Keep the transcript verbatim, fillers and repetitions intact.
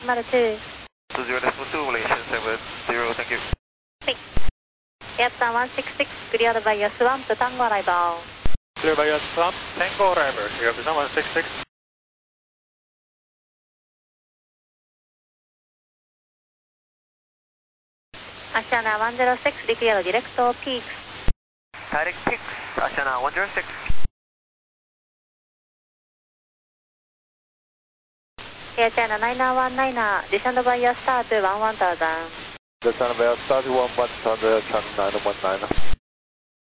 Matter two. two zero decimal two, Malaysia seven zero, thank you. はい。エアツさんいちろくろく、クリアドバイアスワンとタンゴアライバー。 Clear by us, Swamp, Tango Arriver, you represent one six six. Ashana one zero six, declare direct peaks. Direct peaks, Ashana one zero six. Air China nine one nine, descend by your start to one one thousand. Descend by your start to one one thousand, China nine one nine.